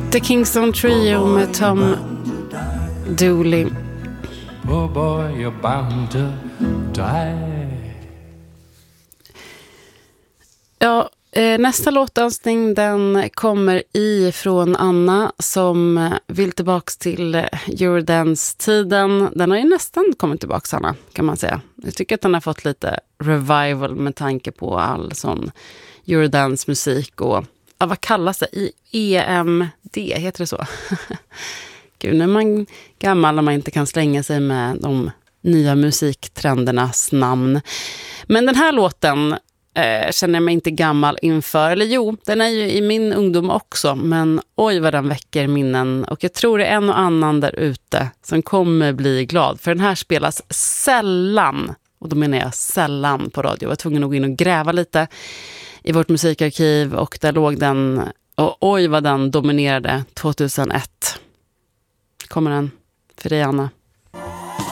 The Kingston Trio med Tom Dooley. Oh boy, you're bound to die. Ja, nästa låtönskning den kommer ifrån Anna som vill tillbaks till Eurodance-tiden. Den har ju nästan kommit tillbaks, Anna, kan man säga. Jag tycker att den har fått lite revival med tanke på all sån Eurodance-musik och vad kallas det? EMD, heter det så? Gud, när man är gammal och man inte kan slänga sig med de nya musiktrendernas namn. Men den här låten känner jag mig inte gammal inför. Eller jo, den är ju i min ungdom också. Men oj vad den väcker minnen. Och jag tror det är en och annan där ute som kommer bli glad. För den här spelas sällan. Och då menar jag sällan på radio. Jag var tvungen att gå in och gräva lite i vårt musikarkiv. Och där låg den. Och oj vad den dominerade 2001. Kommer den för dig, Anna?